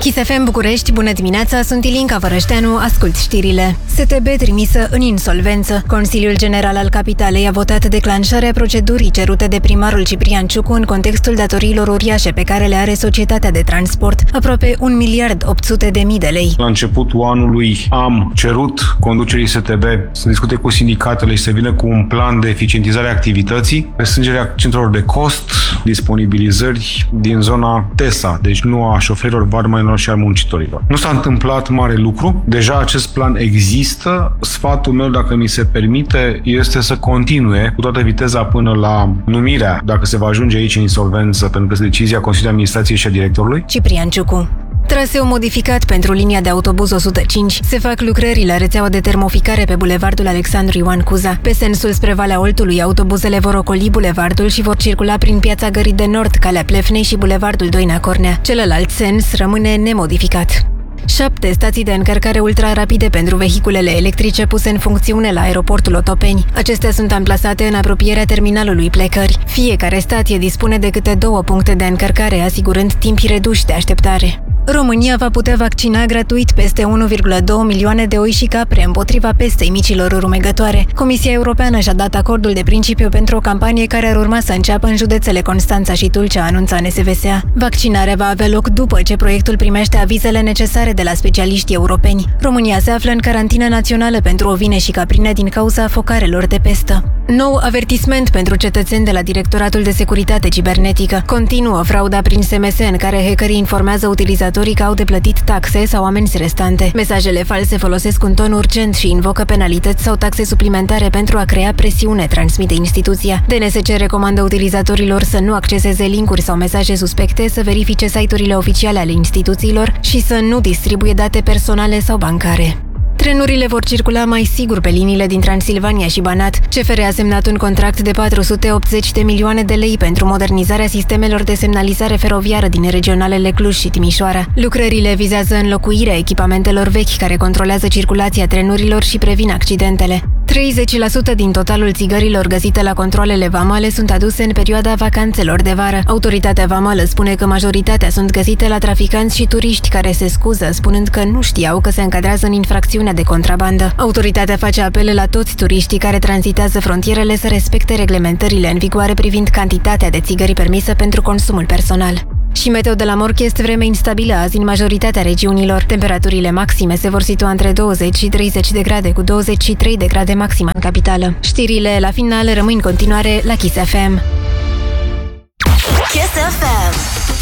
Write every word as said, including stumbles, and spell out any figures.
Kiss F M București, bună dimineața, sunt Ilinca Vărășteanu, ascult știrile. S T B trimisă în insolvență. Consiliul General al Capitalei a votat declanșarea procedurii cerute de primarul Ciprian Ciucu în contextul datoriilor uriașe pe care le are societatea de transport, aproape un miliard opt sute de mii de lei. La începutul anului am cerut conducerii S T B să discute cu sindicatele și să vină cu un plan de eficientizare a activității, restrângerea centrelor de cost, disponibilizări din zona T E S A, deci nu a șoferilor, barmanilor și al muncitorilor. Nu s-a întâmplat mare lucru, deja acest plan există. Sfatul meu, dacă mi se permite, este să continue cu toată viteza până la numirea, dacă se va ajunge aici în insolvență, pentru că este decizia Consiliului de Administrație și a directorului. Ciprian Ciucu. Traseu modificat pentru linia de autobuz o sută cinci. Se fac lucrări la rețeaua de termoficare pe bulevardul Alexandru Ioan Cuza. Pe sensul spre Valea Oltului, autobuzele vor ocoli bulevardul și vor circula prin Piața Gării de Nord, Calea Plefnei și bulevardul Doina Cornea. Celălalt sens rămâne nemodificat. Șapte stații de încărcare ultra-rapide pentru vehiculele electrice puse în funcțiune la aeroportul Otopeni. Acestea sunt amplasate în apropierea terminalului plecări. Fiecare stație dispune de câte două puncte de încărcare, asigurând timpi reduși de așteptare. România va putea vaccina gratuit peste unu virgulă doi milioane de oi și capre împotriva pestei micilor rumegătoare. Comisia Europeană și-a dat acordul de principiu pentru o campanie care ar urma să înceapă în județele Constanța și Tulcea, anunța N S V S A. Vaccinarea va avea loc după ce proiectul primește avizele necesare de la specialiștii europeni. România se află în carantină națională pentru ovine și caprine din cauza focarelor de pestă. Nou avertisment pentru cetățeni de la Directoratul de Securitate Cibernetică. Continuă frauda prin S M S în care hackerii informează utilizatorii că au de plătit taxe sau amenzi restante. Mesajele false folosesc un ton urgent și invocă penalități sau taxe suplimentare pentru a crea presiune, transmite instituția. D N S C recomandă utilizatorilor să nu acceseze linkuri sau mesaje suspecte, să verifice site-urile oficiale ale instituțiilor și să nu distribuie date personale sau bancare. Trenurile vor circula mai sigur pe liniile din Transilvania și Banat. C F R a semnat un contract de patru sute optzeci de milioane de lei pentru modernizarea sistemelor de semnalizare feroviară din regionalele Cluj și Timișoara. Lucrările vizează înlocuirea echipamentelor vechi care controlează circulația trenurilor și previn accidentele. treizeci la sută din totalul țigărilor găsite la controalele vamale sunt aduse în perioada vacanțelor de vară. Autoritatea vamală spune că majoritatea sunt găsite la traficanți și turiști care se scuză, spunând că nu știau că se încadrează în infracțiunea de contrabandă. Autoritatea face apel la toți turiștii care tranzitează frontierele să respecte reglementările în vigoare privind cantitatea de țigări permisă pentru consumul personal. Și meteo de la Morchest, vreme instabilă azi în majoritatea regiunilor. Temperaturile maxime se vor situa între douăzeci și treizeci de grade, cu douăzeci și trei de grade maximă în capitală. Știrile la final rămân în continuare la Kiss F M. Kiss F M.